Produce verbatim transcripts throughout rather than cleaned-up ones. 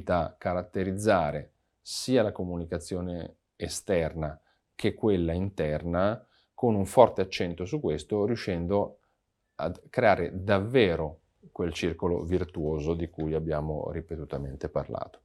da caratterizzare sia la comunicazione esterna che quella interna, con un forte accento su questo, riuscendo a creare davvero quel circolo virtuoso di cui abbiamo ripetutamente parlato.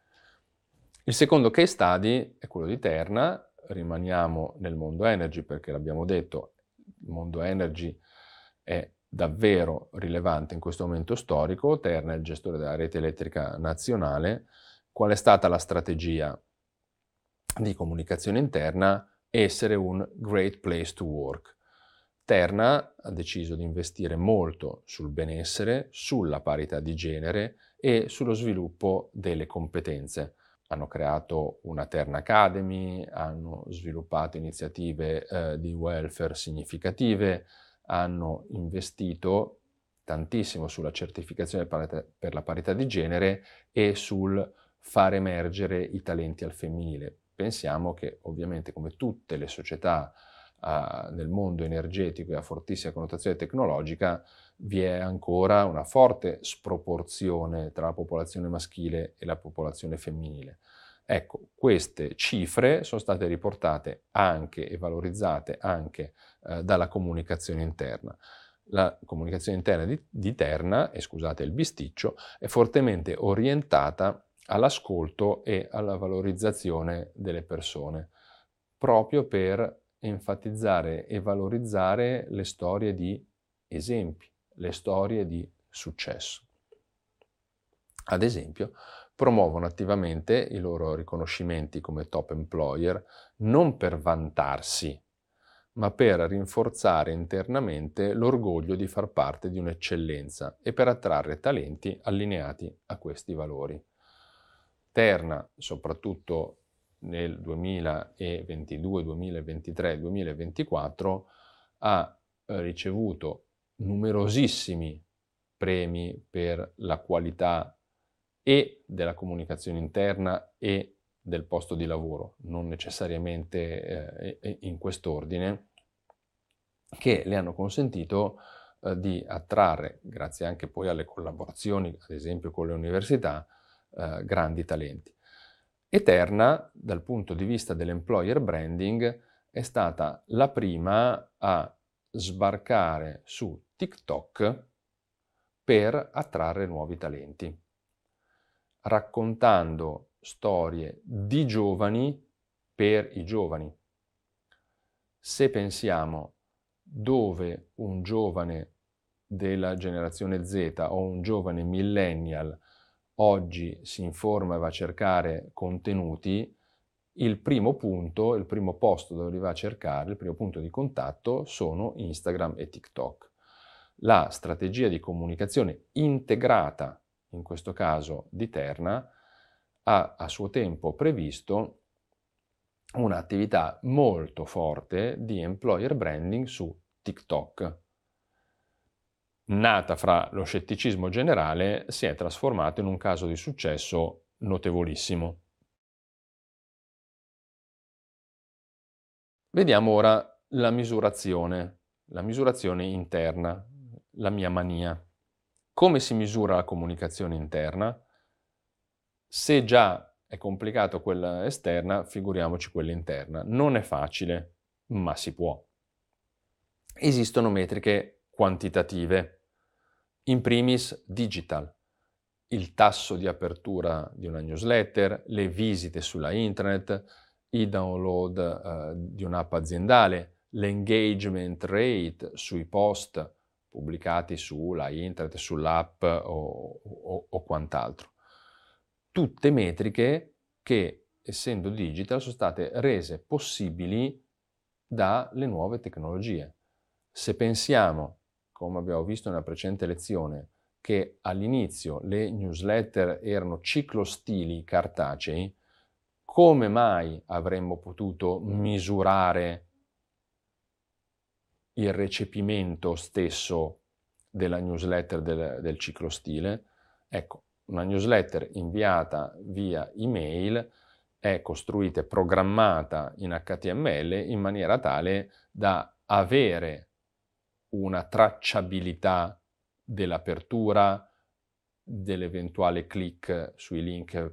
Il secondo case study è quello di Terna. Rimaniamo nel mondo energy perché l'abbiamo detto, il mondo energy è davvero rilevante in questo momento storico. Terna è il gestore della rete elettrica nazionale. Qual è stata la strategia di comunicazione interna? Essere un great place to work. Terna ha deciso di investire molto sul benessere, sulla parità di genere e sullo sviluppo delle competenze. Hanno creato una Terna Academy, hanno sviluppato iniziative eh, di welfare significative, hanno investito tantissimo sulla certificazione per la parità di genere e sul far emergere i talenti al femminile. Pensiamo che ovviamente, come tutte le società uh, nel mondo energetico e a fortissima connotazione tecnologica, vi è ancora una forte sproporzione tra la popolazione maschile e la popolazione femminile. Ecco, queste cifre sono state riportate anche e valorizzate anche uh, dalla comunicazione interna. La comunicazione interna di, di Terna, e scusate il bisticcio, è fortemente orientata all'ascolto e alla valorizzazione delle persone, proprio per enfatizzare e valorizzare le storie di esempi, le storie di successo. Ad esempio, promuovono attivamente i loro riconoscimenti come top employer non per vantarsi, ma per rinforzare internamente l'orgoglio di far parte di un'eccellenza e per attrarre talenti allineati a questi valori. Terna, soprattutto nel duemilaventidue, duemilaventitré, duemilaventiquattro, ha ricevuto numerosissimi premi per la qualità e della comunicazione interna e del posto di lavoro, non necessariamente eh, in quest'ordine, che le hanno consentito eh, di attrarre, grazie anche poi alle collaborazioni, ad esempio con le università, eh, grandi talenti. E Terna, dal punto di vista dell'employer branding, è stata la prima a sbarcare su TikTok per attrarre nuovi talenti, raccontando storie di giovani per i giovani. Se pensiamo dove un giovane della generazione Z o un giovane millennial oggi si informa e va a cercare contenuti, il primo punto, il primo posto dove li va a cercare, il primo punto di contatto sono Instagram e TikTok. La strategia di comunicazione integrata, in questo caso di Terna, ha a suo tempo previsto un'attività molto forte di employer branding su TikTok. Nata fra lo scetticismo generale, si è trasformato in un caso di successo notevolissimo. Vediamo ora la misurazione, la misurazione interna, la mia mania. Come si misura la comunicazione interna? Se già è complicato quella esterna, figuriamoci quella interna. Non è facile, ma si può. Esistono metriche quantitative. In primis digital, il tasso di apertura di una newsletter, le visite sulla internet, i download eh, di un'app aziendale, l'engagement rate sui post pubblicati sulla internet, sull'app o, o, o quant'altro. Tutte metriche che, essendo digital, sono state rese possibili dalle nuove tecnologie. Se pensiamo, come abbiamo visto nella precedente lezione, che all'inizio le newsletter erano ciclostili cartacei, come mai avremmo potuto misurare il recepimento stesso della newsletter del, del ciclostile? Ecco, una newsletter inviata via email è costruita e programmata in H T M L in maniera tale da avere una tracciabilità dell'apertura, dell'eventuale click sui link